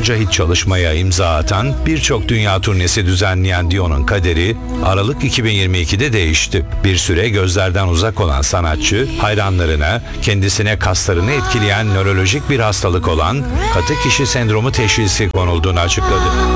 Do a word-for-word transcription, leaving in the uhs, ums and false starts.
onca hit çalışmaya imza atan, birçok dünya turnesi düzenleyen Dion'un kaderi Aralık iki bin yirmi ikide değişti. Bir süre gözlerden uzak olan sanatçı, hayranlarına kendisine kaslarını etkileyen nörolojik bir hastalık olan katı kişi sendromu teşhisi konulduğunu açıkladı.